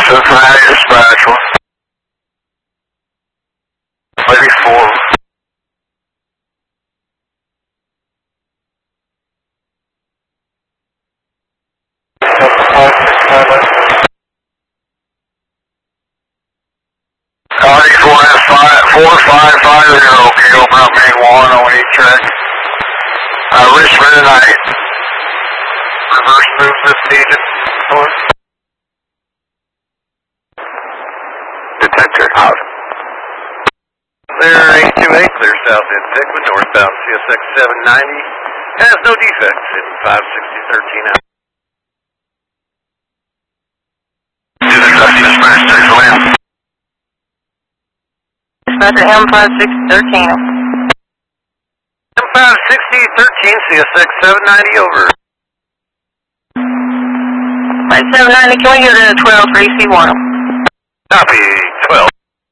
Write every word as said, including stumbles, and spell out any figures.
Cincinnati dispatch, one. Lady four. County four S five four five five zero. Can you open up main one on each track? Uh, Richmond tonight. Reverse move this needed. Detector out. Clear eight two eight, clear south in Hickman, northbound C S X seven ninety. Has no defects in five sixty thirteen out. Dispatch, six land. Dispatch at M five six thirteen. M five sixty thirteen, C S X seven ninety, over. Right, seven ninety, can we go to twelve three C one? Copy.